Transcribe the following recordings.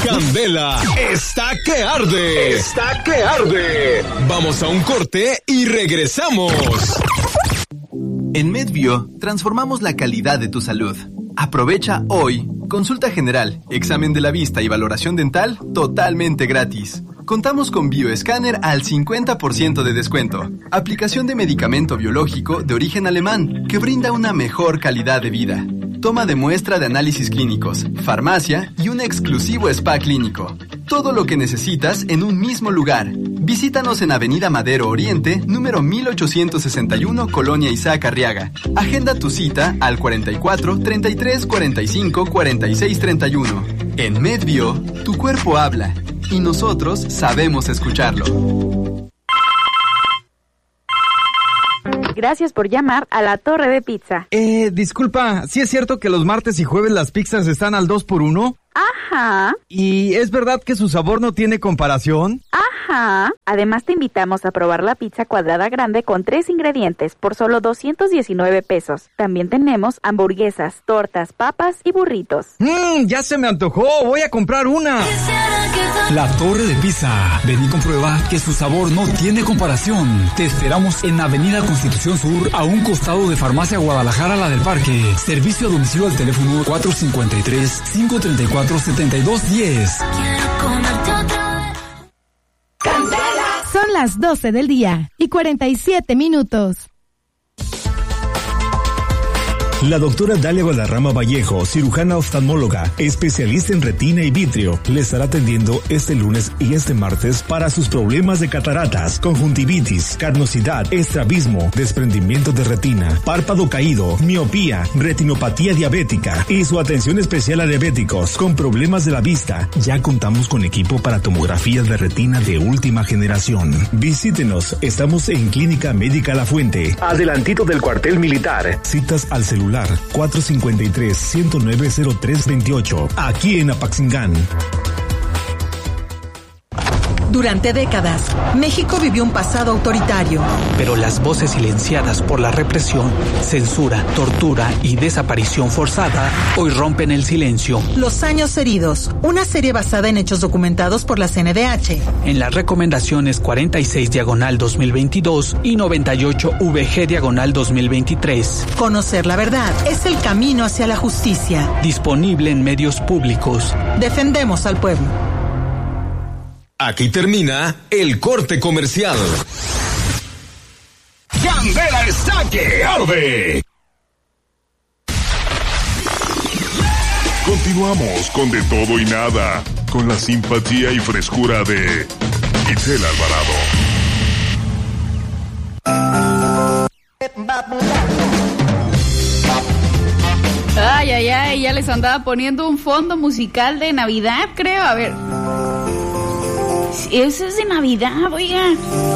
Candela está que arde. Está que arde. Vamos a un corte y regresamos. En MedBio, transformamos la calidad de tu salud. Aprovecha hoy consulta general, examen de la vista y valoración dental totalmente gratis. Contamos con Bioescáner al 50% de descuento. Aplicación de medicamento biológico de origen alemán que brinda una mejor calidad de vida. Toma de muestra de análisis clínicos, farmacia y un exclusivo spa clínico. Todo lo que necesitas en un mismo lugar. Visítanos en Avenida Madero Oriente, número 1861, Colonia Isaac Arriaga. Agenda tu cita al 44 33 45 46 31. En MedBio, tu cuerpo habla y nosotros sabemos escucharlo. Gracias por llamar a La Torre de Pizza. Disculpa, ¿sí es cierto que los martes y jueves las pizzas están al 2x1? Ajá. ¿Y es verdad que su sabor no tiene comparación? Ajá. Además te invitamos a probar la pizza cuadrada grande con 3 ingredientes por solo 219 pesos. También tenemos hamburguesas, tortas, papas y burritos. Ya se me antojó, voy a comprar una. La Torre de Pizza. Ven y comprueba que su sabor no tiene comparación. Te esperamos en Avenida Constitución Sur, a un costado de Farmacia Guadalajara, la del Parque. Servicio a domicilio al teléfono 453-534-7210. Son las 12 del día y 47 minutos. La doctora Dalia Guadarrama Vallejo, cirujana oftalmóloga, especialista en retina y vitrio, le estará atendiendo este lunes y este martes para sus problemas de cataratas, conjuntivitis, carnosidad, estrabismo, desprendimiento de retina, párpado caído, miopía, retinopatía diabética y su atención especial a diabéticos con problemas de la vista. Ya contamos con equipo para tomografías de retina de última generación. Visítenos, estamos en Clínica Médica La Fuente, adelantito del cuartel militar. Citas al celular 453-109-0328, aquí en Apaxingán. Durante décadas, México vivió un pasado autoritario. Pero las voces silenciadas por la represión, censura, tortura y desaparición forzada hoy rompen el silencio. Los años heridos, una serie basada en hechos documentados por la CNDH. En las recomendaciones 46/2022 y 98/VG/2023. Conocer la verdad es el camino hacia la justicia. Disponible en medios públicos. Defendemos al pueblo. Aquí termina el corte comercial. Candela está que arde. Continuamos con De Todo y Nada, con la simpatía y frescura de Itzel Alvarado. Ay, ya les andaba poniendo un fondo musical de Navidad, creo. A ver. Eso es de Navidad, oiga.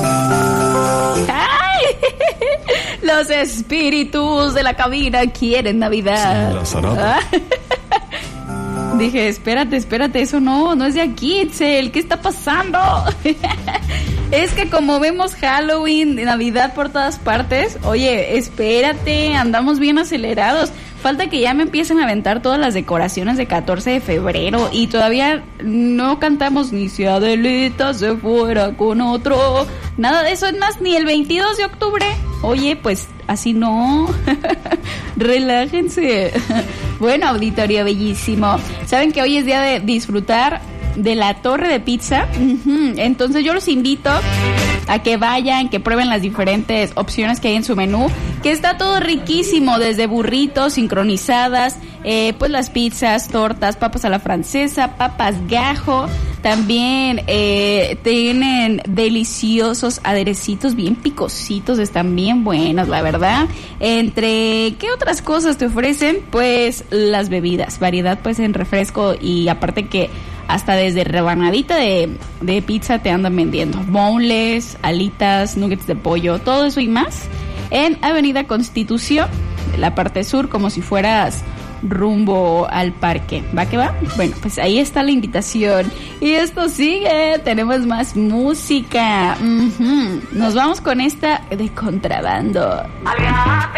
¡Ay! Los espíritus de la cabina quieren Navidad. Dije, espérate, eso no es de aquí, Itzel. ¿Qué está pasando? Es que como vemos Halloween, Navidad por todas partes, oye, espérate, andamos bien acelerados. Falta que ya me empiecen a aventar todas las decoraciones de 14 de febrero y todavía no cantamos ni si Adelita se fuera con otro. Nada de eso, es más, ni el 22 de octubre. Oye, pues así no. Relájense. Bueno, auditorio bellísimo. ¿Saben que hoy es día de disfrutar de la Torre de Pizza? Entonces yo los invito a que vayan, que prueben las diferentes opciones que hay en su menú, que está todo riquísimo, desde burritos sincronizadas, pues las pizzas, tortas, papas a la francesa, papas gajo, también tienen deliciosos aderecitos bien picositos, están bien buenos, la verdad. Entre, ¿qué otras cosas te ofrecen? Pues las bebidas, variedad pues en refresco y aparte que hasta desde rebanadita de pizza te andan vendiendo. Boneless, alitas, nuggets de pollo, todo eso y más. En Avenida Constitución, de la parte sur, como si fueras rumbo al parque. ¿Va que va? Bueno, pues ahí está la invitación. Y esto sigue, tenemos más música. Nos vamos con esta de Contrabando.